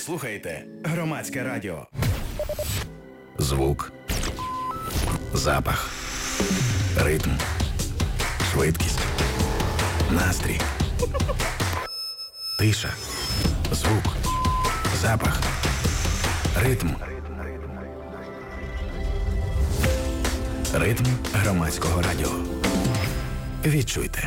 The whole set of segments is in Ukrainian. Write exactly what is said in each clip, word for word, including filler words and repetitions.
слухаєте Громадське радіо. Звук, запах, ритм, швидкість, настрій, тиша, звук, запах, ритм. Ритм Громадського радіо. Відчуйте.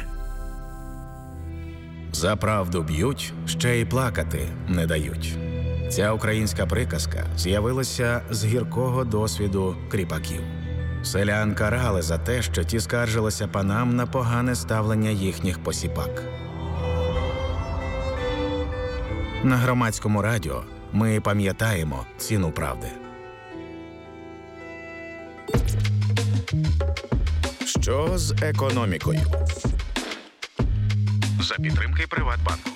За правду б'ють, ще й плакати не дають. Ця українська приказка з'явилася з гіркого досвіду кріпаків. Селян карали за те, що ті скаржилися панам на погане ставлення їхніх посіпак. На Громадському радіо ми пам'ятаємо ціну правди. Що з економікою? За підтримки Приватбанку.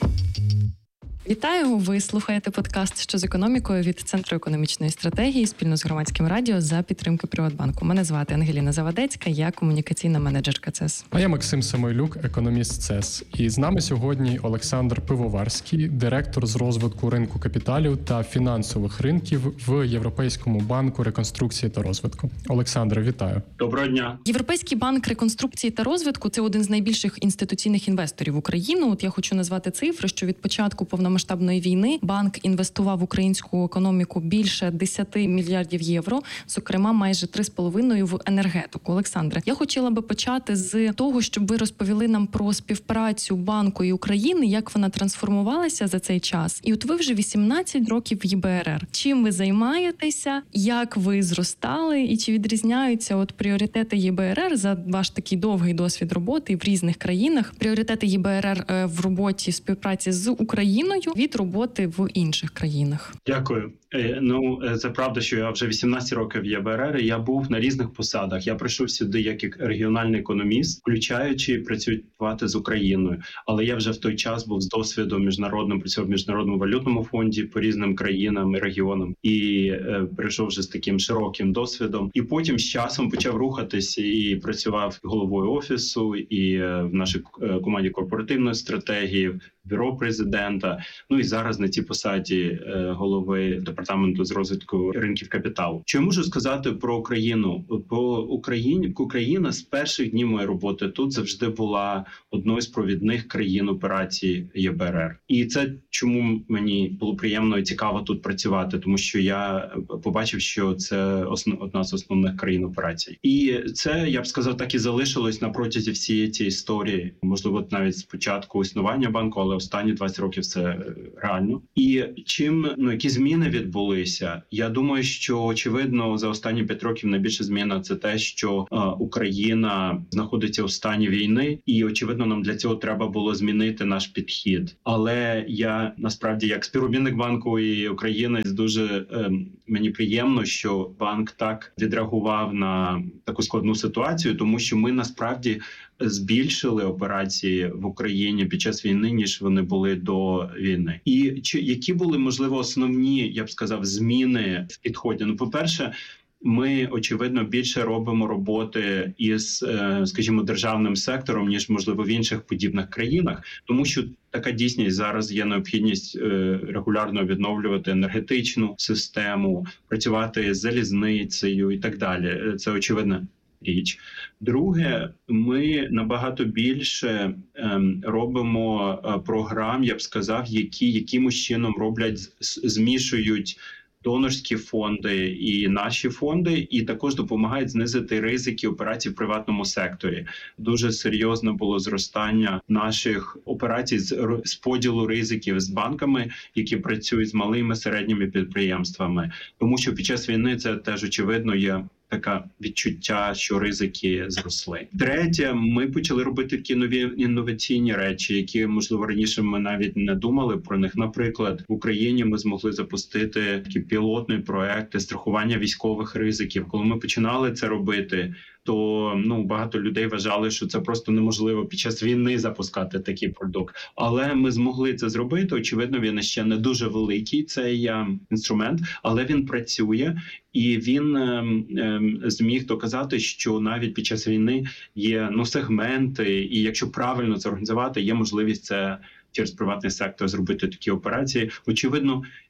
Вітаю! Ви слухаєте подкаст «Що з економікою» від Центру економічної стратегії спільно з Громадським радіо за підтримки Приватбанку. Мене звати Ангеліна Завадецька, я комунікаційна менеджерка ЦЕС. А я Максим Самойлюк, економіст ЦЕС. І з нами сьогодні Олександр Пивоварський, директор з розвитку ринку капіталів та фінансових ринків в Європейському банку реконструкції та розвитку. Олександре, вітаю. Доброго дня. Європейський банк реконструкції та розвитку – це один з найбільших інституційних інвесторів в Україну. От я хочу назвати цифри, що від початку повномасштабної масштабної війни банк інвестував в українську економіку більше десять мільярдів євро, зокрема майже три з половиною в енергетику. Олександре, я хотіла би почати з того, щоб ви розповіли нам про співпрацю банку і України, як вона трансформувалася за цей час. І от ви вже вісімнадцять років в ЄБРР. Чим ви займаєтеся, як ви зростали і чи відрізняються от пріоритети ЄБРР за ваш такий довгий досвід роботи в різних країнах, пріоритети ЄБРР в роботі співпраці з Україною від роботи в інших країнах? Дякую. Ну, це правда, що я вже вісімнадцять років в ЄБРР, і я був на різних посадах. Я прийшов сюди як регіональний економіст, включаючи працювати з Україною. Але я вже в той час був з досвідом міжнародним, працював в Міжнародному валютному фонді по різним країнам і регіонам. І е, прийшов вже з таким широким досвідом. І потім з часом почав рухатись і працював головою офісу, і е, в нашій команді корпоративної стратегії, бюро президента. Ну і зараз на цій посаді е, голови департаменту з розвитку ринків капіталу. Що я можу сказати про Україну? По Україні Україна з перших днів моєї роботи тут завжди була одною з провідних країн операції ЄБРР. І це чому мені було приємно і цікаво тут працювати, тому що я побачив, що це основ, одна з основних країн операцій. І це, я б сказав, так і залишилось на протязі всієї цієї історії. Можливо, навіть з початку існування банку, але останні двадцять років це реально. І чим, ну, які зміни відбулися? Я думаю, що, очевидно, за останні п'ять років найбільша зміна – це те, що е, Україна знаходиться у стані війни, і, очевидно, нам для цього треба було змінити наш підхід. Але я, насправді, як співробітник банку і України, дуже е, мені приємно, що банк так відреагував на таку складну ситуацію, тому що ми, насправді, збільшили операції в Україні під час війни, ніж вони були до війни. І чи які були, можливо, основні, я б сказав, зміни в підході? Ну, по-перше, ми, очевидно, більше робимо роботи із, скажімо, державним сектором, ніж, можливо, в інших подібних країнах, тому що така дійсність зараз є необхідність регулярно відновлювати енергетичну систему, працювати з залізницею і так далі. Це очевидно річ. Друге, ми набагато більше ем, робимо е, програм, я б сказав, які якимось чином роблять, змішують донорські фонди і наші фонди, і також допомагають знизити ризики операцій в приватному секторі. Дуже серйозне було зростання наших операцій з, з поділу ризиків з банками, які працюють з малими середніми підприємствами. Тому що під час війни це теж, очевидно, є таке відчуття, що ризики зросли. Третє, ми почали робити такі нові інноваційні речі, які, можливо, раніше ми навіть не думали про них. Наприклад, в Україні ми змогли запустити такі пілотні проекти страхування військових ризиків. Коли ми починали це робити, то ну багато людей вважали, що це просто неможливо під час війни запускати такий продукт. Але ми змогли це зробити. Очевидно, він ще не дуже великий, цей інструмент, але він працює. І він е, е, зміг доказати, що навіть під час війни є ну сегменти, і якщо правильно це організувати, є можливість це через приватний сектор зробити такі операції. Очевидно,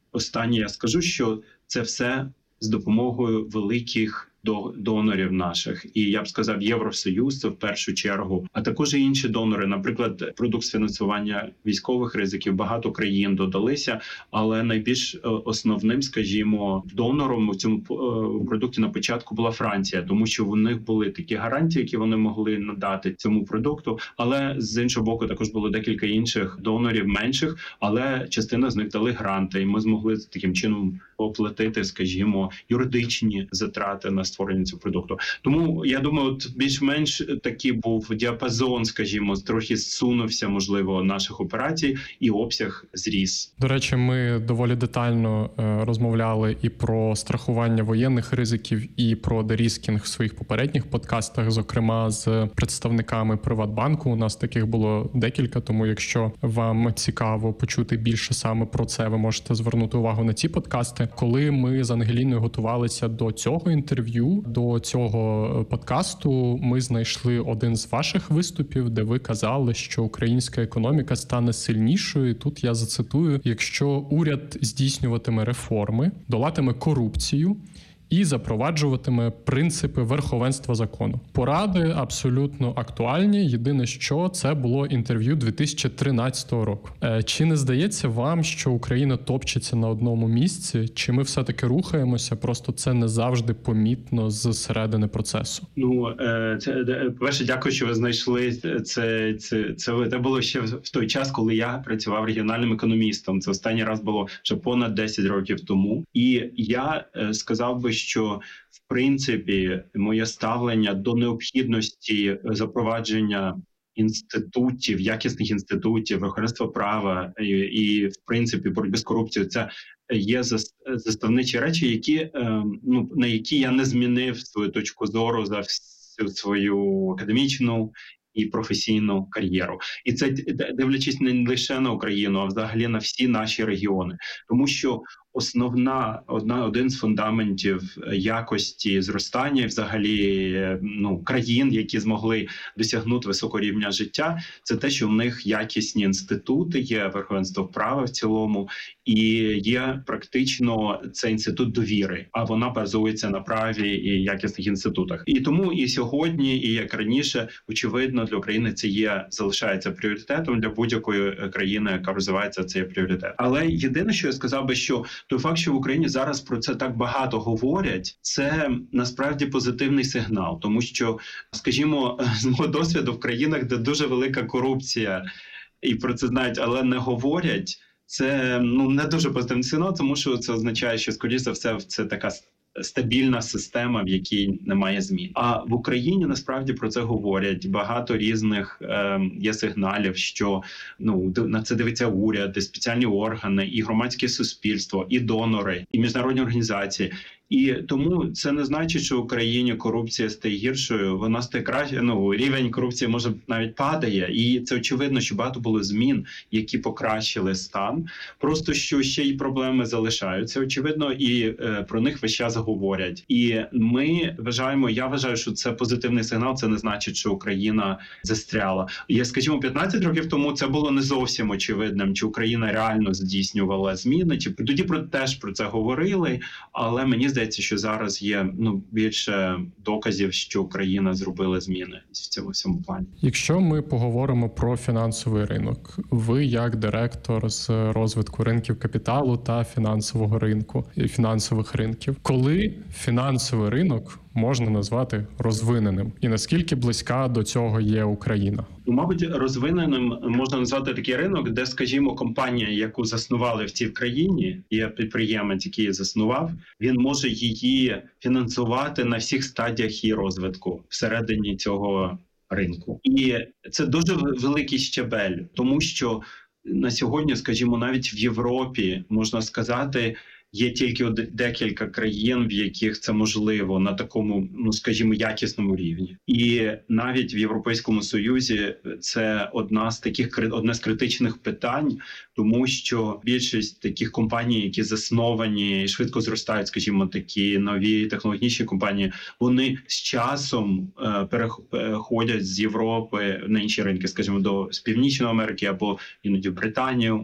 останнє я скажу, що це все з допомогою великих донорів наших. І я б сказав, Євросоюз це в першу чергу, а також і інші донори, наприклад, продукт з фінансування військових ризиків, багато країн додалися, але найбільш основним, скажімо, донором у цьому продукті на початку була Франція, тому що в них були такі гарантії, які вони могли надати цьому продукту, але з іншого боку також було декілька інших донорів менших, але частина з них дали гранти, і ми змогли таким чином оплатити, скажімо, юридичні затрати на створення цього продукту. Тому я думаю, от більш-менш такий був діапазон, скажімо, трохи зсунувся, можливо, наших операцій, і обсяг зріс. До речі, ми доволі детально розмовляли і про страхування воєнних ризиків, і про деріскінг в своїх попередніх подкастах, зокрема з представниками Приватбанку. У нас таких було декілька, тому якщо вам цікаво почути більше саме про це, ви можете звернути увагу на ці подкасти. Коли ми з Ангеліною готувалися до цього інтерв'ю, до цього подкасту, ми знайшли один з ваших виступів, де ви казали, що українська економіка стане сильнішою. Тут я зацитую: якщо уряд здійснюватиме реформи, долатиме корупцію і запроваджуватиме принципи верховенства закону. Поради абсолютно актуальні. Єдине, що це було інтерв'ю дві тисячі тринадцятого року. Чи не здається вам, що Україна топчеться на одному місці? Чи ми все-таки рухаємося? Просто це не завжди помітно з середини процесу. Ну, це, перше, дякую, що ви знайшли це. Це, це, це було ще в той час, коли я працював регіональним економістом. Це останній раз було вже понад десять років тому. І я сказав би, що в принципі моє ставлення до необхідності запровадження інститутів, якісних інститутів, верховенства права і, і в принципі боротьби з корупцією, це є заставничі речі, які ну на які я не змінив свою точку зору за всю свою академічну і професійну кар'єру. І це дивлячись не лише на Україну, а взагалі на всі наші регіони. Тому що основна, одна, один з фундаментів якості зростання, взагалі, ну, країн, які змогли досягнути високого рівня життя, це те, що в них якісні інститути, є верховенство права в цілому, і є практично цей інститут довіри, а вона базується на праві і якісних інститутах. І тому і сьогодні, і як раніше, очевидно, для України це є, залишається пріоритетом, для будь-якої країни, яка розвивається, це є пріоритет. Але єдине, що я сказав би, що той факт, що в Україні зараз про це так багато говорять, це насправді позитивний сигнал, тому що, скажімо, з мого досвіду в країнах, де дуже велика корупція, і про це знають, але не говорять, це ну не дуже позитивний сигнал, тому що це означає, що, скоріше за все, це така стабільна система, в якій немає змін. А в Україні насправді про це говорять. Багато різних е, є сигналів, що ну на це дивиться уряд, і спеціальні органи, і громадське суспільство, і донори, і міжнародні організації. І тому це не значить, що в Україні корупція стає гіршою, вона стає краще, ну, рівень корупції може навіть падає. І це очевидно, що багато було змін, які покращили стан. Просто що ще й проблеми залишаються, очевидно, і е, про них весь час говорять. І ми вважаємо, я вважаю, що це позитивний сигнал, це не значить, що Україна застряла. Я, скажімо, п'ятнадцять років тому це було не зовсім очевидним, чи Україна реально здійснювала зміни, чи тоді про теж про це говорили, але мені здається, що зараз є ну більше доказів, що Україна зробила зміни в цьому всьому плані. Якщо ми поговоримо про фінансовий ринок, ви як директор з розвитку ринків капіталу та фінансового ринку і фінансових ринків, коли фінансовий ринок можна назвати розвиненим, і наскільки близька до цього є Україна? Ну, мабуть, розвиненим можна назвати такий ринок, де, скажімо, компанія, яку заснували в цій країні, є підприємець, який її заснував, він може її фінансувати на всіх стадіях її розвитку всередині цього ринку. І це дуже великий щебель, тому що на сьогодні, скажімо, навіть в Європі, можна сказати, є тільки декілька країн, в яких це можливо на такому, ну скажімо, якісному рівні. І навіть в Європейському Союзі це одна з таких одне з критичних питань, тому що більшість таких компаній, які засновані і швидко зростають, скажімо, такі нові технологічні компанії, вони з часом переходять з Європи на інші ринки, скажімо, до з Північної Америки або іноді в Британію.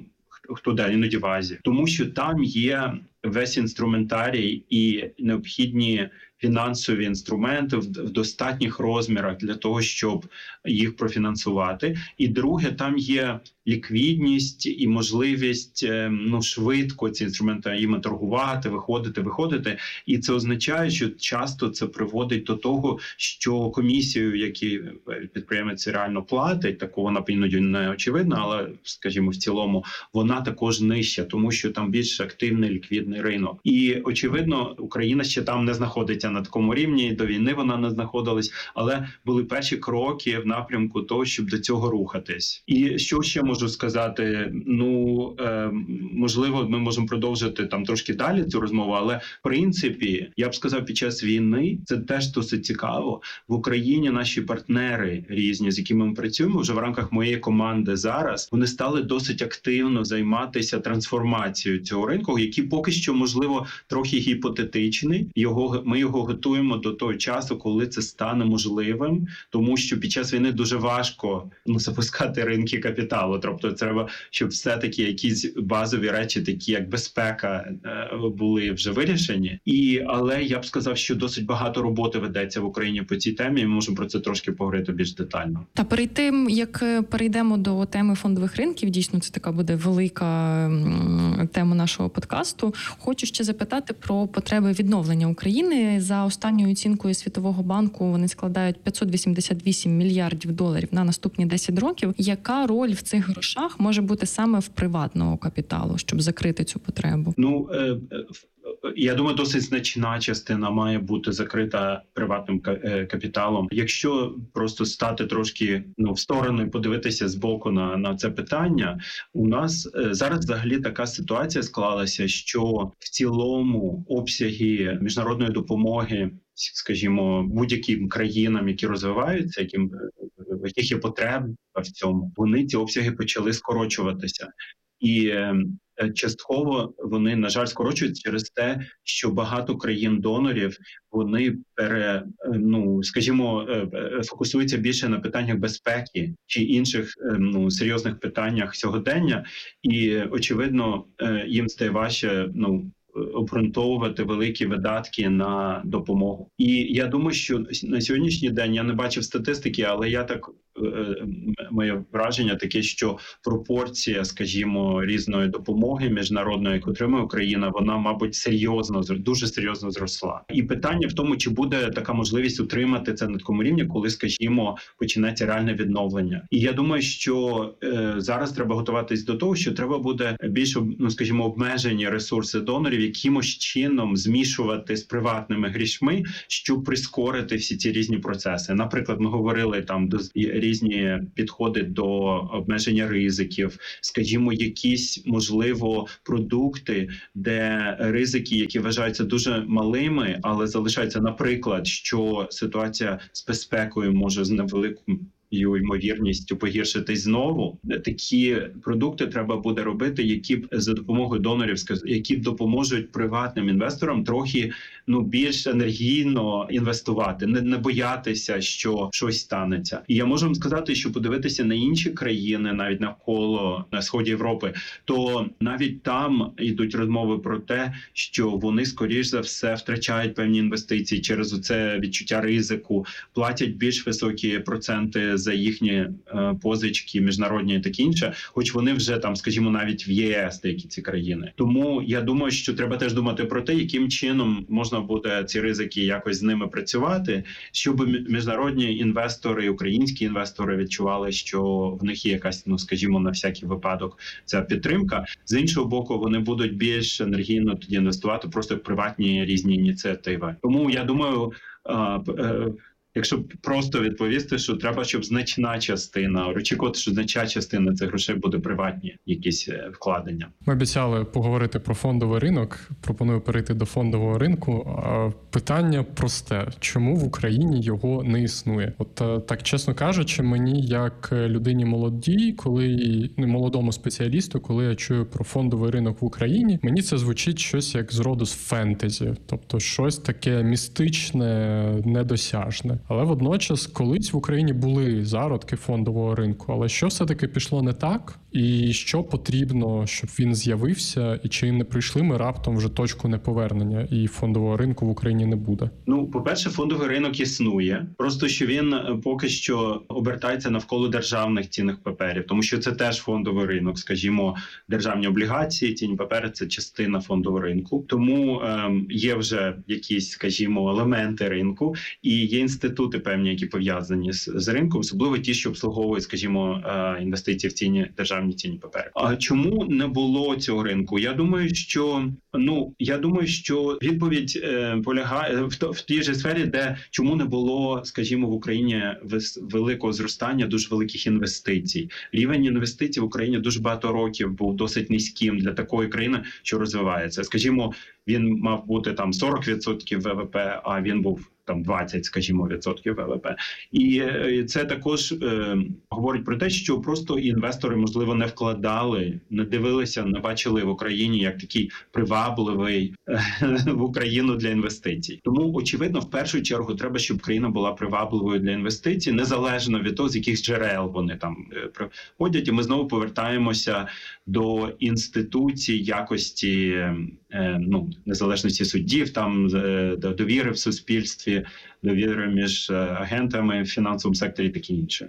хто де, іноді в Азії. Тому що там є весь інструментарій і необхідні фінансові інструменти в достатніх розмірах для того, щоб їх профінансувати. І друге, там є ліквідність і можливість ну швидко ці інструменти їм торгувати, виходити, виходити. І це означає, що часто це приводить до того, що комісію, які підприємець реально платить, такого вона іноді не очевидно, але, скажімо, в цілому вона також нижча, тому що там більш активний ліквідний ринок. І, очевидно, Україна ще там не знаходиться на такому рівні, до війни вона не знаходилась, але були перші кроки в напрямку того, щоб до цього рухатись. І що ще можу сказати? Ну, е, можливо, ми можемо продовжити там трошки далі цю розмову, але в принципі, я б сказав, під час війни це теж досить цікаво. В Україні наші партнери різні, з якими ми працюємо вже в рамках моєї команди зараз, вони стали досить активно займатися трансформацією цього ринку, який поки що, можливо, трохи гіпотетичний. Його, ми його готуємо до того часу, коли це стане можливим, тому що під час війни дуже важко ну, запускати ринки капіталу. Тобто треба, щоб все-таки якісь базові речі, такі як безпека, були вже вирішені. І, але я б сказав, що досить багато роботи ведеться в Україні по цій темі, і ми можемо про це трошки поговорити більш детально. Та перед тим, як перейдемо до теми фондових ринків, дійсно це така буде велика тема нашого подкасту, хочу ще запитати про потреби відновлення України. За останньою оцінкою Світового банку вони складають п'ятсот вісімдесят вісім мільярдів доларів на наступні десять років. Яка роль в цих грошах може бути саме в приватного капіталу, щоб закрити цю потребу? Ну, е, я думаю, досить значна частина має бути закрита приватним капіталом. Якщо просто стати трошки ну, в сторону і подивитися збоку на, на це питання, у нас зараз взагалі така ситуація склалася, що в цілому обсяги міжнародної допомоги, скажімо, будь-яким країнам, які розвиваються, яким в яких є потреба в цьому, вони ці обсяги почали скорочуватися. І частково вони, на жаль, скорочуються через те, що багато країн-донорів, вони пере, ну, скажімо, фокусуються більше на питаннях безпеки чи інших ну, серйозних питаннях сьогодення, і, очевидно, їм стає важче, ну, обґрунтовувати великі видатки на допомогу. І я думаю, що на сьогоднішній день я не бачив статистики, але я так моє враження таке, що пропорція, скажімо, різної допомоги міжнародної, яку отримує Україна, вона, мабуть, серйозно, дуже серйозно зросла. І питання в тому, чи буде така можливість утримати це на такому рівні, коли, скажімо, почнеться реальне відновлення. І я думаю, що е, зараз треба готуватись до того, що треба буде більш, ну, скажімо, обмежені ресурси донорів якимось чином змішувати з приватними грішми, щоб прискорити всі ці різні процеси. Наприклад, ми говорили там до різні підходи до обмеження ризиків, скажімо, якісь, можливо, продукти, де ризики, які вважаються дуже малими, але залишаються, наприклад, що ситуація з безпекою може з невеликим ймовірністю погіршитись знову. Такі продукти треба буде робити, які б за допомогою донорів, які б допоможуть приватним інвесторам трохи ну більш енергійно інвестувати, не, не боятися, що щось станеться. І я можу вам сказати, що подивитися на інші країни, навіть навколо на сході Європи, то навіть там йдуть розмови про те, що вони скоріш за все втрачають певні інвестиції через оце відчуття ризику, платять більш високі проценти за їхні е, позички міжнародні і таке інше, хоч вони вже там, скажімо, навіть в ЄС деякі ці країни. Тому я думаю, що треба теж думати про те, яким чином можна буде ці ризики якось з ними працювати, щоб міжнародні інвестори, українські інвестори відчували, що в них є якась, ну, скажімо, на всякий випадок ця підтримка. З іншого боку, вони будуть більш енергійно тоді інвестувати просто в приватні різні ініціативи. Тому я думаю, а, а, якщо просто відповісти, що треба, щоб значна частина, очікувати, що значна частина цих грошей буде приватні якісь вкладення. Ми обіцяли поговорити про фондовий ринок. Пропоную перейти до фондового ринку. Питання просте. Чому в Україні його не існує? От так, чесно кажучи, мені як людині молодій, коли не молодому спеціалісту, коли я чую про фондовий ринок в Україні, мені це звучить щось як з роду з фентезі. Тобто щось таке містичне, недосяжне. Але водночас колись в Україні були зародки фондового ринку. Але що все-таки пішло не так? І що потрібно, щоб він з'явився? І чи не прийшли ми раптом вже точку неповернення і фондового ринку в Україні не буде? Ну, по-перше, фондовий ринок існує. Просто що він поки що обертається навколо державних цінних паперів, тому що це теж фондовий ринок, скажімо, державні облігації, цінні папери – це частина фондового ринку. Тому ем, є вже якісь, скажімо, елементи ринку і є інститути певні, які пов'язані з, з ринком, особливо ті, що обслуговують, скажімо, е, інвестиції в цінні державні цінні папери. А чому не було цього ринку? Я думаю, що ну я думаю, що відповідь е, полягає в, в тій же сфері, де чому не було, скажімо, в Україні великого зростання дуже великих інвестицій. Рівень інвестицій в Україні дуже багато років був досить низьким для такої країни, що розвивається. Скажімо, він мав бути там сорок відсотків ВВП, а він був там двадцять, скажімо, відсотків ВВП. І це також е, говорить про те, що просто інвестори, можливо, не вкладали, не дивилися, не бачили в Україні як такий привабливий е, в Україну для інвестицій. Тому, очевидно, в першу чергу треба, щоб країна була привабливою для інвестицій, незалежно від того, з яких джерел вони там е, приходять. І ми знову повертаємося до інституцій якості, е, ну, незалежності суддів, там е, довіри в суспільстві, довіри між агентами в фінансовому секторі і таке інше.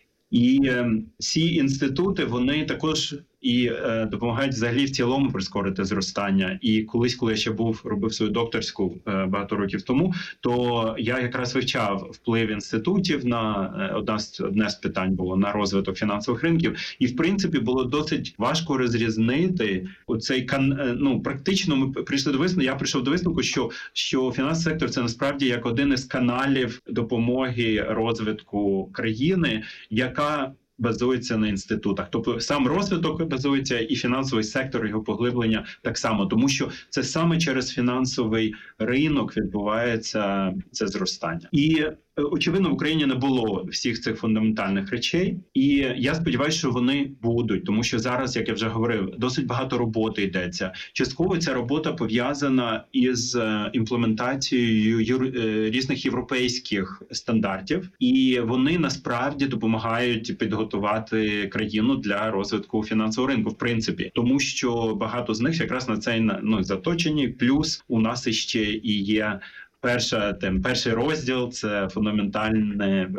І е, ці інститути, вони також і е, допомагають взагалі в цілому прискорити зростання. І колись, коли я ще був, робив свою докторську е, багато років тому, то я якраз вивчав вплив інститутів на е, одна з, одне з питань було на розвиток фінансових ринків. І, в принципі, було досить важко розрізнити оцей, е, ну, практично ми прийшли до висновку, я прийшов до висновку, що, що фінансовий сектор – це насправді як один із каналів допомоги розвитку країни, яка базується на інститутах. Тобто сам розвиток базується і фінансовий сектор, його поглиблення так само. Тому що це саме через фінансовий ринок відбувається це зростання. І очевидно, в Україні не було всіх цих фундаментальних речей, і я сподіваюся, що вони будуть, тому що зараз, як я вже говорив, досить багато роботи йдеться. Частково ця робота пов'язана із імплементацією різних європейських стандартів, і вони насправді допомагають підготувати країну для розвитку фінансового ринку, в принципі, тому що багато з них якраз на це ну, заточені, плюс у нас іще і є Перша тем, перший розділ – це фундаментальне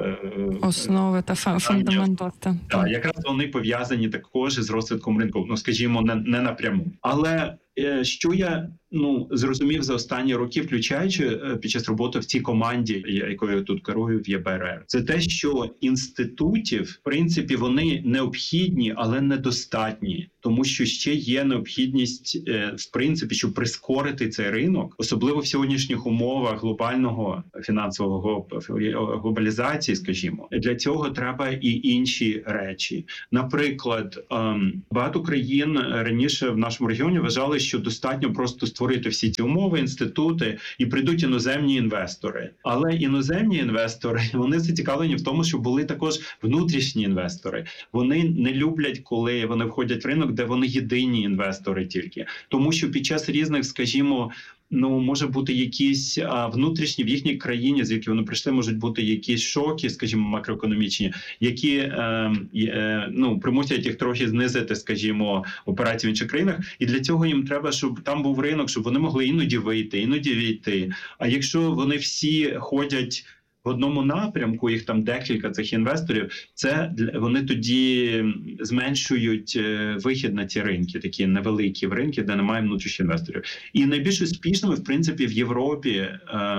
основи та фундаментальне. Так, якраз вони пов'язані також з розвитком ринку, ну скажімо, не, не напряму. Але що я ну зрозумів за останні роки, включаючи під час роботи в цій команді, якою я тут керую в Є Бе Ер Ер, це те, що інститутів, в принципі, вони необхідні, але недостатні. Тому що ще є необхідність, в принципі, щоб прискорити цей ринок, особливо в сьогоднішніх умовах глобального фінансового глобалізації, скажімо. Для цього треба і інші речі. Наприклад, багато країн раніше в нашому регіоні вважали, що достатньо просто створити всі ці умови, інститути, і прийдуть іноземні інвестори. Але іноземні інвестори, вони зацікавлені в тому, що були також внутрішні інвестори. Вони не люблять, коли вони входять в ринок, де вони єдині інвестори тільки. Тому що під час різних, скажімо, ну, може бути якісь а, внутрішні в їхній країні, звідки вони прийшли, можуть бути якісь шоки, скажімо, макроекономічні, які е, е, ну, примусять їх трохи знизити, скажімо, операції в інших країнах. І для цього їм треба, щоб там був ринок, щоб вони могли іноді вийти, іноді війти. А якщо вони всі ходять в одному напрямку, їх там декілька цих інвесторів, це вони тоді зменшують вихід на ці ринки, такі невеликі ринки, де немає внутрішніх інвесторів. І найбільш успішними, в принципі, в Європі е,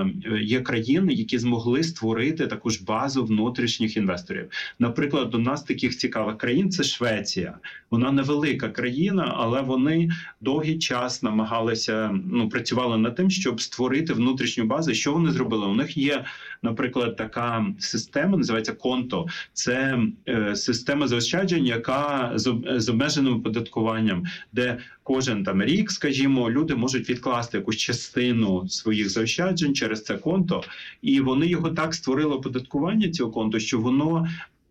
є країни, які змогли створити таку ж базу внутрішніх інвесторів. Наприклад, у нас таких цікавих країн – це Швеція. Вона невелика країна, але вони довгий час намагалися, ну, працювали над тим, щоб створити внутрішню базу. Що вони зробили? У них є, наприклад, така система, називається Конто. Це е, система заощаджень, яка з, з обмеженим оподаткуванням, де кожен там рік, скажімо, люди можуть відкласти якусь частину своїх заощаджень через це конто, і вони його так створили, оподаткування цього конто, що воно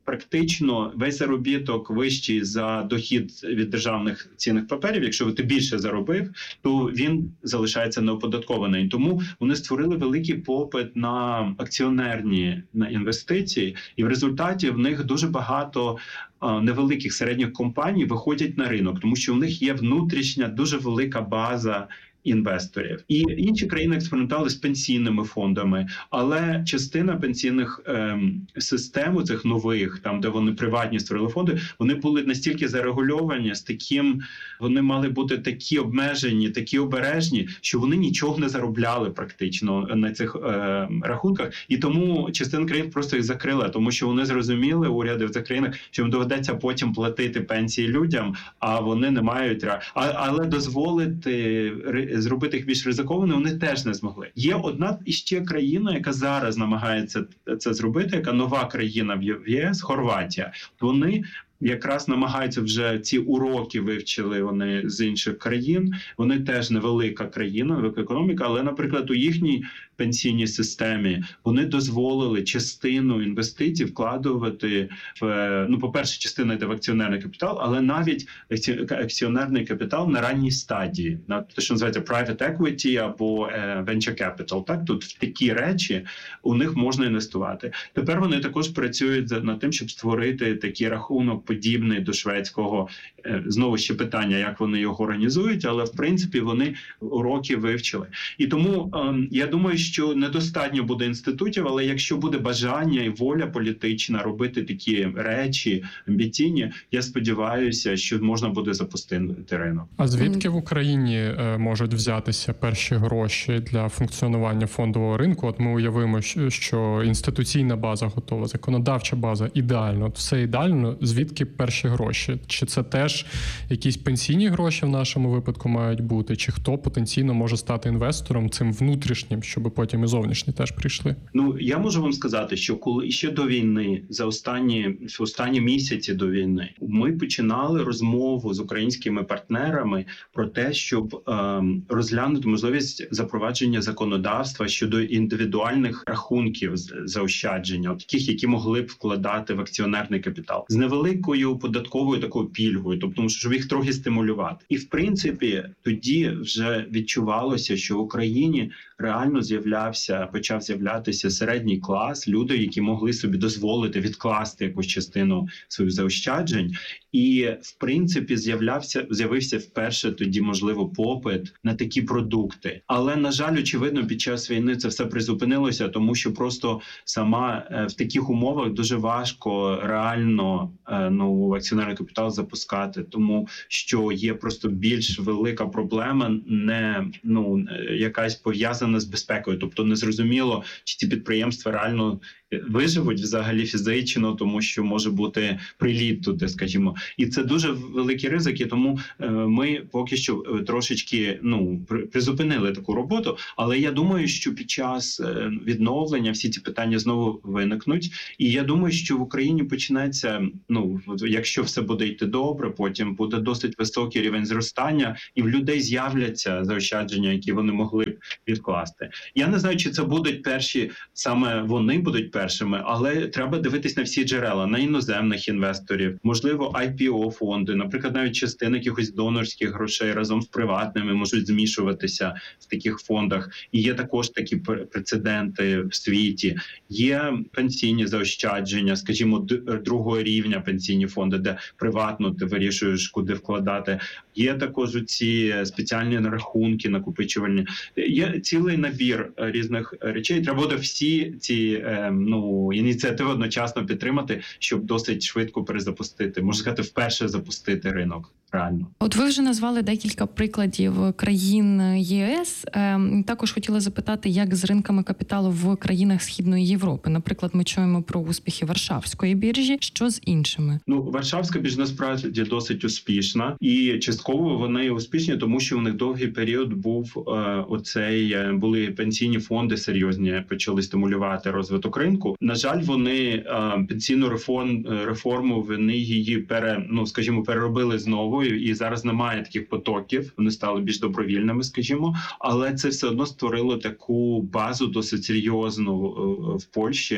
практично весь заробіток вищий за дохід від державних цінних паперів. Якщо ти більше заробив, то він залишається неоподаткований. Тому вони створили великий попит на акціонерні на інвестиції, і в результаті в них дуже багато невеликих середніх компаній виходять на ринок, тому що в них є внутрішня дуже велика база інвесторів. І інші країни експериментували з пенсійними фондами, але частина пенсійних ем, систем, цих нових, там де вони приватні створили фонди, вони були настільки зарегульовані, з таким, вони мали бути такі обмежені, такі обережні, що вони нічого не заробляли практично на цих е, рахунках. І тому частина країн просто їх закрила, тому що вони зрозуміли, уряди в цих країнах, що їм доведеться потім платити пенсії людям, а вони не мають, а, але дозволити зробити їх більш ризикованими, вони теж не змогли. Є одна іще країна, яка зараз намагається це зробити, яка нова країна в ЄС, Хорватія. Вони якраз намагаються вже ці уроки вивчили вони з інших країн. Вони теж невелика країна, велика економіка, але, наприклад, у їхній пенсійній системі вони дозволили частину інвестицій вкладувати в, ну, по-перше, частина йде в акціонерний капітал, але навіть акціонерний капітал на ранній стадії, на те, що називається private equity або venture capital. Так, тут в такі речі у них можна інвестувати. Тепер вони також працюють над тим, щоб створити такий рахунок подібний до шведського. Знову ще питання, як вони його організують, але в принципі вони уроки вивчили. І тому я думаю, що недостатньо буде інститутів, але якщо буде бажання і воля політична робити такі речі амбіційні, я сподіваюся, що можна буде запустити ринок. А звідки в Україні можуть взятися перші гроші для функціонування фондового ринку? От ми уявимо, що інституційна база готова, законодавча база ідеально, все ідеально. Звідки перші гроші? Чи це теж якісь пенсійні гроші в нашому випадку мають бути? Чи хто потенційно може стати інвестором цим внутрішнім, щоб потім і зовнішні теж прийшли? Ну, я можу вам сказати, що коли ще до війни, за останні, останні місяці до війни, ми починали розмову з українськими партнерами про те, щоб ем, розглянути можливість запровадження законодавства щодо індивідуальних рахунків заощадження, таких, які могли б вкладати в акціонерний капітал, з невеликою податковою такою пільгою, тобто, щоб їх трохи стимулювати. І, в принципі, тоді вже відчувалося, що в Україні реально з'являвся, почав з'являтися середній клас, люди, які могли собі дозволити відкласти якусь частину своїх заощаджень. І, в принципі, з'являвся, з'явився вперше тоді, можливо, попит на такі продукти. Але, на жаль, очевидно, під час війни це все призупинилося, тому що просто сама в таких умовах дуже важко реально ну, акціонерний капітал запускати, тому що є просто більш велика проблема, не ну якась пов'язана з безпекою. Тобто незрозуміло, чи ці підприємства реально виживуть взагалі фізично, тому що може бути приліт туди, скажімо. І це дуже великі ризики, тому ми поки що трошечки ну призупинили таку роботу, але я думаю, що під час відновлення всі ці питання знову виникнуть. І я думаю, що в Україні почнеться, ну, якщо все буде йти добре, потім буде досить високий рівень зростання, і в людей з'являться заощадження, які вони могли б відкласти. Я не знаю, чи це будуть перші, саме вони будуть першими, але треба дивитись на всі джерела, на іноземних інвесторів, можливо, ай пі о-фонди, наприклад, навіть частини якихось донорських грошей разом з приватними можуть змішуватися в таких фондах. І є також такі прецеденти в світі. Є пенсійні заощадження, скажімо, другого рівня пенсійні фонди, де приватно ти вирішуєш, куди вкладати. Є також ці спеціальні рахунки накопичувальні. Є цілий набір різних речей. Треба буде всі ці ну, ініціативи одночасно підтримати, щоб досить швидко перезапустити, можна сказати, вперше запустити ринок. Реально. От ви вже назвали декілька прикладів країн ЄС. Також хотіла запитати, як з ринками капіталу в країнах Східної Європи. Наприклад, ми чуємо про успіхи Варшавської біржі. Що з іншими? Ну, Варшавська біржа насправді досить успішна. І частково вони успішні, тому що у них довгий період був е, оцей, були пенсійні фонди серйозні, почали стимулювати розвиток ринку. На жаль, вони е, пенсійну реформ, реформу, вони її пере, ну, скажімо, переробили знову. І зараз немає таких потоків, вони стали більш добровільними, скажімо, але це все одно створило таку базу досить серйозну в Польщі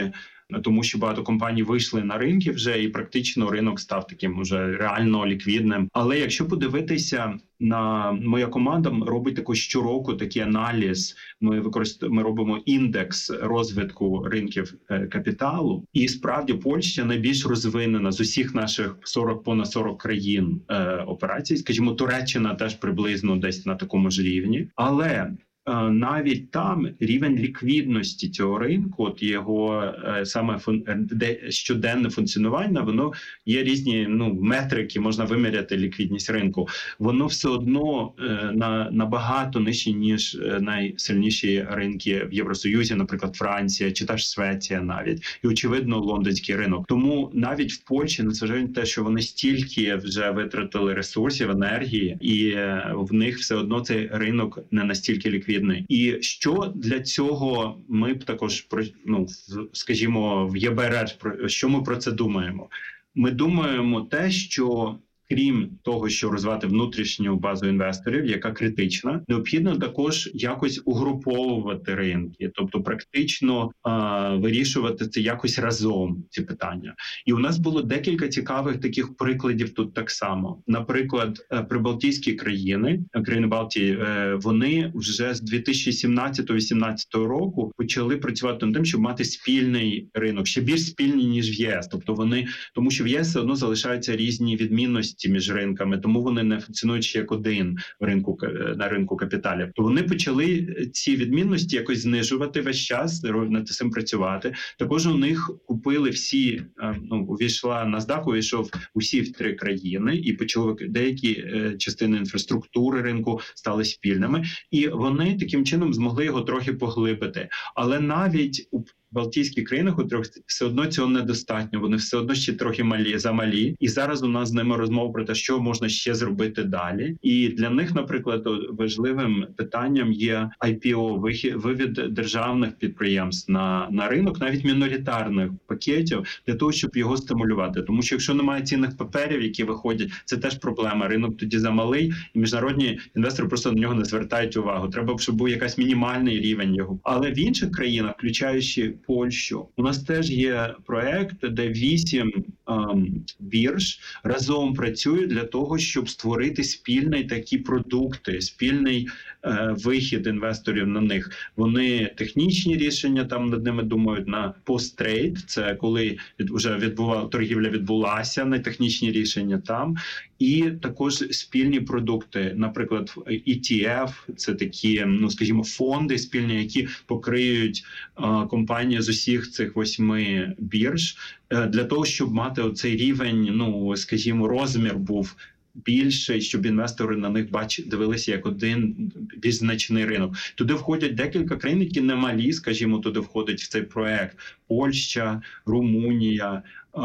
тому що багато компаній вийшли на ринки вже, і практично ринок став таким уже реально ліквідним. Але якщо подивитися на моя команда робить таку щороку такий аналіз. Ми використовуємо, ми робимо індекс розвитку ринків капіталу, і справді Польща найбільш розвинена з усіх наших сорок понад сорок країн е, операцій. Скажімо, Туреччина теж приблизно десь на такому ж рівні, але навіть там рівень ліквідності цього ринку, от його саме фун... щоденне функціонування, воно є різні ну метрики, можна виміряти ліквідність ринку. Воно все одно на набагато нижче, ніж найсильніші ринки в Євросоюзі, наприклад, Франція чи та ж Швеція, навіть і очевидно лондонський ринок. Тому навіть в Польщі, незважаючи на те, що вони стільки вже витратили ресурсів, енергії, і в них все одно цей ринок не настільки ліквідний. І що для цього ми б також, ну, скажімо, в ЄБРР, що ми про це думаємо? Ми думаємо те, що крім того, що розвивати внутрішню базу інвесторів, яка критична, необхідно також якось угруповувати ринки, тобто практично а, вирішувати це якось разом, ці питання. І у нас було декілька цікавих таких прикладів тут так само. Наприклад, прибалтійські країни, країни Балтії, вони вже з дві тисячі сімнадцятого вісімнадцятого року почали працювати над тим, щоб мати спільний ринок, ще більш спільний, ніж в ЄС. Тобто вони, тому що в ЄС все одно залишаються різні відмінності між ринками, тому вони не функціонують ще як один в ринку на ринку капіталів. То вони почали ці відмінності якось знижувати весь час, над цим працювати. Також у них купили всі, ну увійшла NASDAQ, увійшов усі три країни, і почали деякі частини інфраструктури ринку стали спільними, і вони таким чином змогли його трохи поглибити. Але навіть у Балтійські країни, котрих все одно цього недостатньо, вони все одно ще трохи малі, замалі. І зараз у нас з ними розмова про те, що можна ще зробити далі. І для них, наприклад, важливим питанням є ай пі о, вивід державних підприємств на, на ринок, навіть міноритарних пакетів, для того, щоб його стимулювати. Тому що якщо немає цінних паперів, які виходять, це теж проблема. Ринок тоді замалий, і міжнародні інвестори просто на нього не звертають увагу. Треба, щоб був якийсь мінімальний рівень його. Але в інших країнах, включаючи Польщу, у нас теж є проект, де вісім ем, бірж разом працюють для того, щоб створити спільні такі продукти, спільний е, вихід інвесторів на них. Вони технічні рішення там над ними думають на пост-трейд, це коли від, вже відбувала торгівля відбулася, на технічні рішення там. І також спільні продукти, наприклад, і ті еф, це такі, ну скажімо, фонди спільні, які покриють е, компанії з усіх цих восьми бірж, е, для того, щоб мати оцей рівень, ну скажімо, розмір був більше, щоб інвестори на них бачили, дивилися як один більш значний ринок. Туди входять декілька країн, які не малі, скажімо, туди входить в цей проект: Польща, Румунія,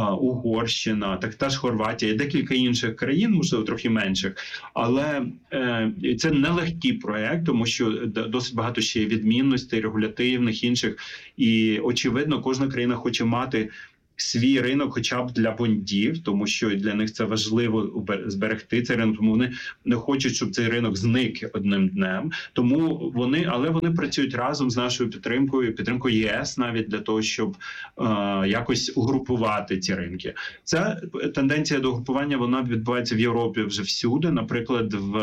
Угорщина, так та ж Хорватія і декілька інших країн, можливо, трохи менших. Але е, це нелегкий проект, тому що досить багато ще відмінностей, регулятивних, інших. І, очевидно, кожна країна хоче мати свій ринок хоча б для бондів, тому що для них це важливо зберегти цей ринок, тому вони не хочуть, щоб цей ринок зник одним днем. Тому вони, але вони працюють разом з нашою підтримкою, підтримкою ЄС навіть для того, щоб е, якось угрупувати ці ринки. Ця тенденція до угрупування, вона відбувається в Європі вже всюди. Наприклад, в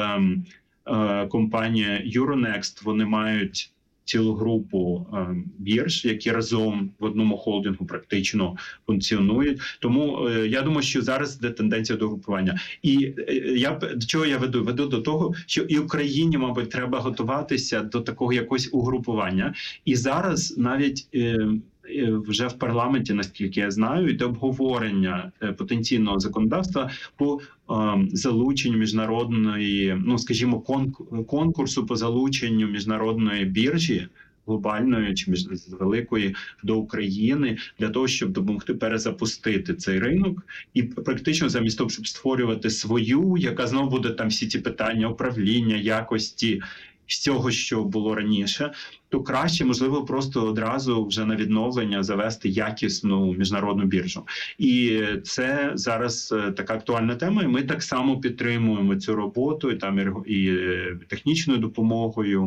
е, компанії Euronext вони мають цілу групу е, бірж, які разом в одному холдингу практично функціонують. Тому е, я думаю, що зараз йде тенденція до групування. І е, я до чого я веду? Веду до того, що і Україні, мабуть, треба готуватися до такого якогось угрупування. І зараз навіть е, вже в парламенті, наскільки я знаю, йде обговорення потенційного законодавства по залученню міжнародної, ну скажімо, конкурсу по залученню міжнародної біржі, глобальної чи з великої, до України, для того, щоб допомогти перезапустити цей ринок. І практично замість того, щоб створювати свою, яка знову буде там всі ці питання управління, якості, з цього, що було раніше, то краще, можливо, просто одразу вже на відновлення завести якісну міжнародну біржу. І це зараз така актуальна тема, і ми так само підтримуємо цю роботу, і там і технічною допомогою,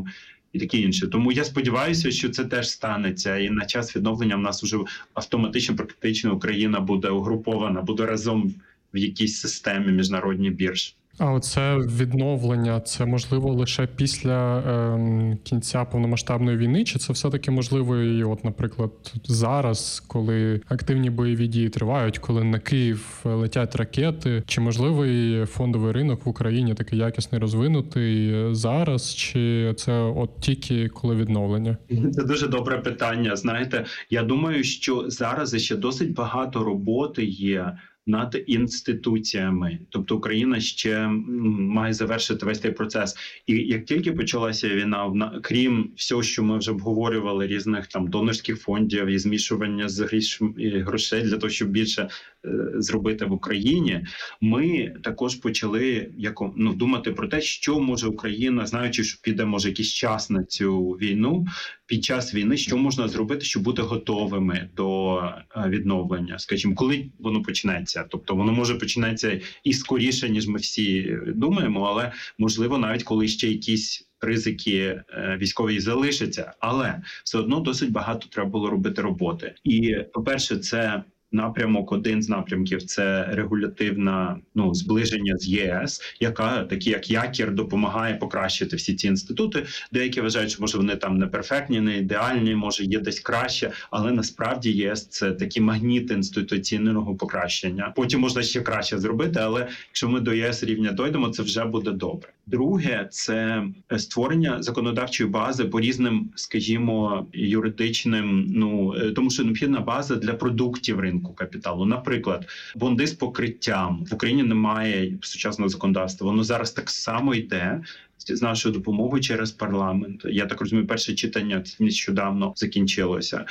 і таке інше. Тому я сподіваюся, що це теж станеться, і на час відновлення в нас вже автоматично, практично Україна буде угрупована, буде разом в якійсь системі міжнародній бірж. А оце відновлення, це можливо лише після е, кінця повномасштабної війни? Чи це все-таки можливо і от, наприклад, зараз, коли активні бойові дії тривають, коли на Київ летять ракети? Чи можливий фондовий ринок в Україні такий якісний, розвинутий зараз? Чи це от тільки коли відновлення? Це дуже добре питання. Знаєте, я думаю, що зараз ще досить багато роботи є над інституціями, тобто Україна ще має завершити весь цей процес. І як тільки почалася війна, крім всього, що ми вже обговорювали, різних там донорських фондів і змішування з грошей для того, щоб більше е, зробити в Україні, ми також почали як, ну, думати про те, що може Україна, знаючи, що піде може якийсь час на цю війну, під час війни, що можна зробити, щоб бути готовими до відновлення, скажімо, коли воно почнеться. Тобто воно може починатися і скоріше, ніж ми всі думаємо, але можливо навіть коли ще якісь ризики військові залишаться. Але все одно досить багато треба було робити роботи. І, по-перше, це напрямок, один з напрямків – це регулятивне, ну, зближення з ЄС, яка, такі як якір, допомагає покращити всі ці інститути. Деякі вважають, що може вони там не перфектні, не ідеальні, може є десь краще, але насправді ЄС – це такі магніти інституційного покращення. Потім можна ще краще зробити, але якщо ми до ЄС рівня дойдемо, це вже буде добре. Друге – це створення законодавчої бази по різним, скажімо, юридичним, ну, тому що необхідна база для продуктів ринку капіталу. Наприклад, бонди з покриттям. В Україні немає сучасного законодавства. Воно зараз так само йде з нашою допомогою через парламент. Я так розумію, перше читання нещодавно закінчилося.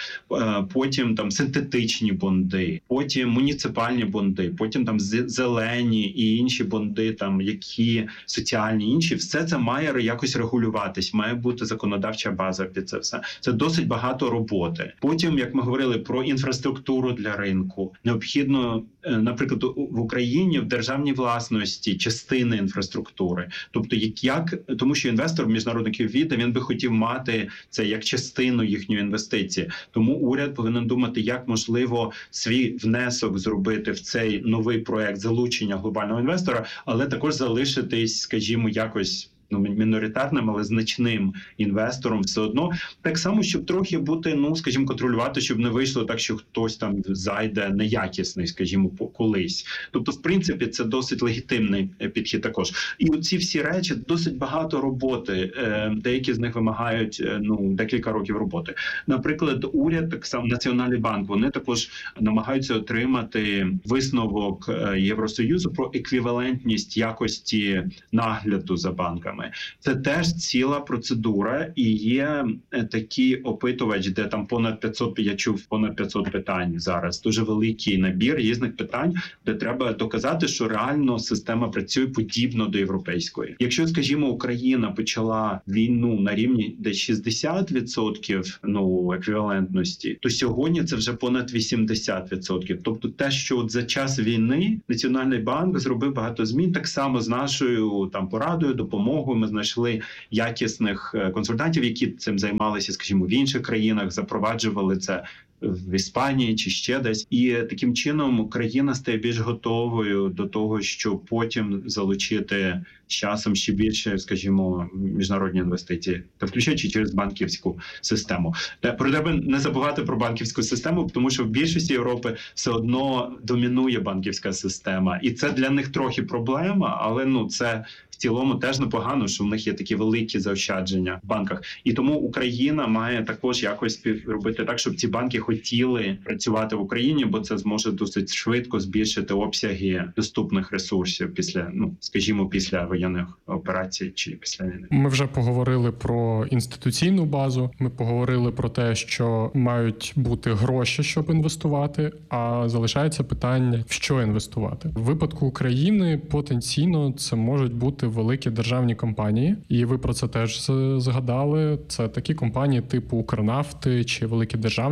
Потім там синтетичні бонди, потім муніципальні бонди, потім там зелені і інші бонди, там які соціальні, інші. Все це має якось регулюватись, має бути законодавча база під це все. Це досить багато роботи. Потім, як ми говорили про інфраструктуру для ринку, необхідно, наприклад, в Україні в державній власності частини інфраструктури. Тобто, як, як тому що інвестор міжнародний віде, він би хотів мати це як частину їхньої інвестиції. Тому уряд повинен думати, як можливо свій внесок зробити в цей новий проект залучення глобального інвестора, але також залишитись, скажімо, якось ну, міноритарним, але значним інвестором все одно. Так само, щоб трохи бути, ну, скажімо, контролювати, щоб не вийшло так, що хтось там зайде неякісний, скажімо, колись. Тобто, в принципі, це досить легітимний підхід також. І оці всі речі, досить багато роботи. Деякі з них вимагають, ну, декілька років роботи. Наприклад, уряд, так само Національний банк, вони також намагаються отримати висновок Євросоюзу про еквівалентність якості нагляду за банками. Це теж ціла процедура, і є такий опитувач, де там понад п'ятсот, я чув, понад п'ятсот питань зараз. Дуже великий набір різних питань, де треба доказати, що реально система працює подібно до європейської. Якщо, скажімо, Україна почала війну на рівні десь шістдесят відсотків, ну, еквівалентності, то сьогодні це вже понад вісімдесят відсотків. Тобто те, що от за час війни Національний банк зробив багато змін, так само з нашою там порадою, допомогою, ми знайшли якісних консультантів, які цим займалися, скажімо, в інших країнах, запроваджували це в Іспанії чи ще десь. І таким чином країна стає більш готовою до того, щоб потім залучити з часом ще більше, скажімо, міжнародні інвестиції, та включаючи через банківську систему. Про тебе не забувати про банківську систему, тому що в більшості Європи все одно домінує банківська система. І це для них трохи проблема, але ну це в цілому теж непогано, що в них є такі великі заощадження в банках. І тому Україна має також якось робити так, щоб ці банки хотіли працювати в Україні, бо це зможе досить швидко збільшити обсяги доступних ресурсів після, ну, скажімо, після воєнних операцій чи після війни. Ми вже поговорили про інституційну базу, ми поговорили про те, що мають бути гроші, щоб інвестувати, а залишається питання, в що інвестувати. В випадку України потенційно це можуть бути великі державні компанії, і ви про це теж згадали. Це такі компанії типу Укрнафти чи великі державні банки,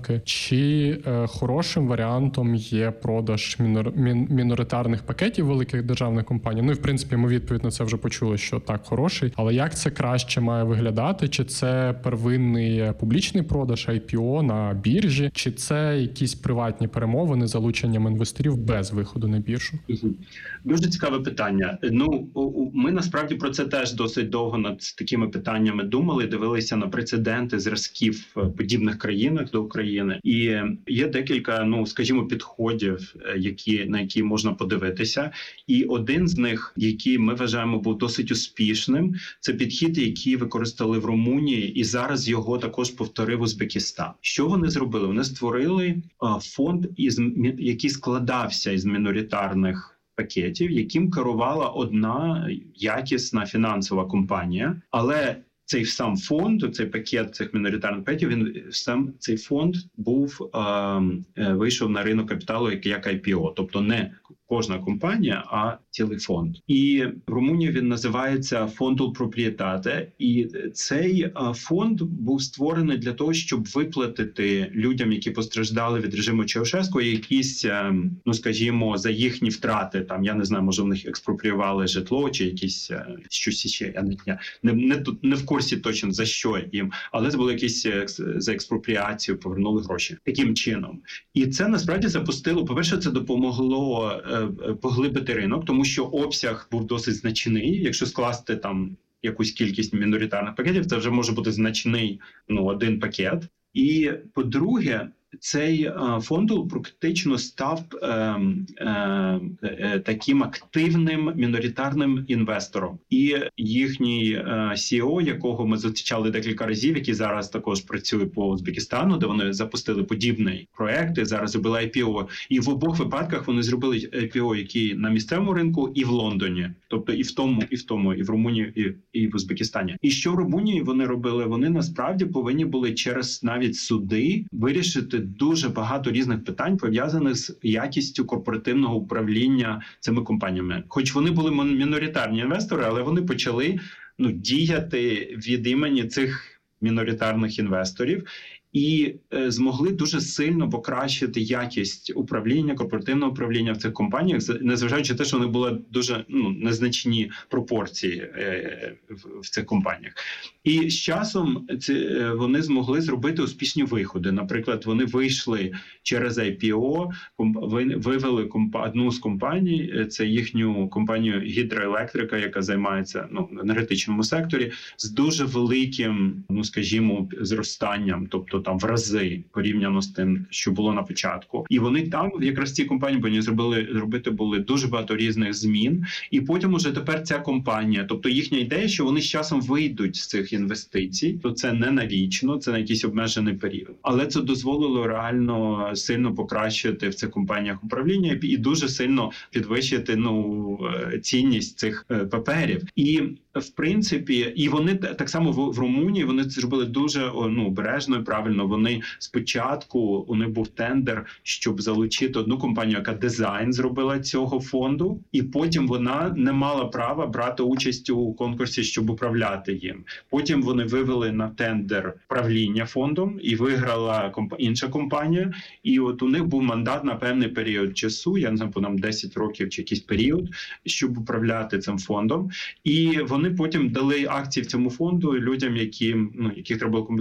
роки. Чи е, хорошим варіантом є продаж мінор, мін, міноритарних пакетів великих державних компаній? Ну і в принципі ми відповідь на це вже почули, що так, хороший. Але як це краще має виглядати? Чи це первинний публічний продаж, ай пі о на біржі, чи це якісь приватні перемовини з залученням інвесторів без виходу на біржу? Дуже цікаве питання. Ну, ми насправді про це теж досить довго над такими питаннями думали, дивилися на прецеденти зразків в подібних країнах до України. І є декілька, ну, скажімо, підходів, які, на які можна подивитися. І один з них, який ми вважаємо був досить успішним, це підхід, який використали в Румунії, і зараз його також повторив Узбекистан. Що вони зробили? Вони створили фонд, із який складався із міноритарних пакетів, яким керувала одна якісна фінансова компанія, але цей сам фонд, цей пакет цих міноритарних пакетів, він сам цей фонд був е, вийшов на ринок капіталу як, як ай пі о, тобто не кожна компанія, а цілий фонд. І в Румунії він називається «Фондul Proprietate», і цей фонд був створений для того, щоб виплатити людям, які постраждали від режиму Чаушеску, якісь, ну скажімо, за їхні втрати, там, я не знаю, може в них експропріювали житло чи якісь щось ще, я не, не, не, не в курсі точно за що їм, але це було якісь за експропріацію, повернули гроші. Таким чином. І це насправді запустило, по-перше, це допомогло поглибити ринок, тому що обсяг був досить значний. Якщо скласти там якусь кількість міноритарних пакетів, це вже може бути значний, ну, один пакет. І, по-друге, цей фонд практично став е, е, е, таким активним міноритарним інвестором. І їхній е, сі і о, якого ми зустрічали декілька разів, який зараз також працює по Узбекистану, де вони запустили подібний проект, і зараз зробили ай пі о. І в обох випадках вони зробили ай пі о, який на місцевому ринку і в Лондоні. Тобто і в тому, і в тому, і в Румунії, і, і в Узбекистані. І що в Румунії вони робили? Вони насправді повинні були через навіть суди вирішити дуже багато різних питань, пов'язаних з якістю корпоративного управління цими компаніями. Хоч вони були міноритарні інвестори, але вони почали, ну, діяти від імені цих міноритарних інвесторів і е, змогли дуже сильно покращити якість управління, корпоративного управління в цих компаніях, незважаючи на те, що вони були дуже, ну, незначні пропорції е, в, в цих компаніях. І з часом ці, е, вони змогли зробити успішні виходи. Наприклад, вони вийшли через ай пі о, комп, вивели комп, одну з компаній, це їхню компанію Гідроелектрика, яка займається, ну, в енергетичному секторі, з дуже великим, ну, скажімо, зростанням, тобто там в рази порівняно з тим, що було на початку. І вони там, якраз ці компанії, вони зробили, зробити були дуже багато різних змін. І потім уже тепер ця компанія, тобто їхня ідея, що вони з часом вийдуть з цих інвестицій, то це не навічно, це на якийсь обмежений період. Але це дозволило реально сильно покращити в цих компаніях управління і дуже сильно підвищити, ну, цінність цих паперів. І в принципі, і вони так само в, в Румунії, вони це зробили дуже, ну, обережно і правильно. Вони спочатку, у них був тендер, щоб залучити одну компанію, яка дизайн зробила цього фонду, і потім вона не мала права брати участь у конкурсі, щоб управляти їм. Потім вони вивели на тендер правління фондом, і виграла комп... інша компанія, і от у них був мандат на певний період часу, я не знаю, нам десять років чи якийсь період, щоб управляти цим фондом. І вони потім дали акції в цьому фонду людям, які, ну, яких треба було